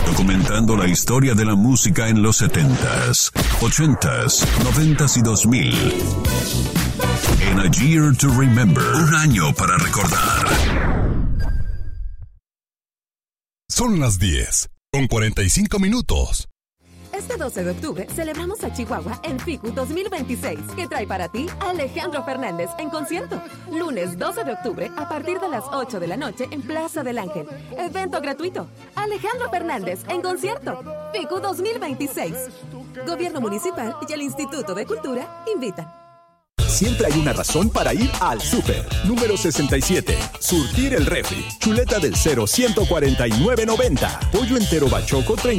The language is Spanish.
documentando la historia de la música en los 70s, 80s, 90s y 2000. En A Year to Remember, un año para recordar. Son las 10:45. Este 12 de octubre celebramos a Chihuahua en FICU 2026, que trae para ti a Alejandro Fernández en concierto. Lunes 12 de octubre a partir de las 8 de la noche en Plaza del Ángel. Evento gratuito. Alejandro Fernández en concierto. FICU 2026. Gobierno Municipal y el Instituto de Cultura invitan. Siempre hay una razón para ir al súper. Número 67. Surtir el refri. Chuleta del 0, 149.90. Pollo entero bachoco, 30.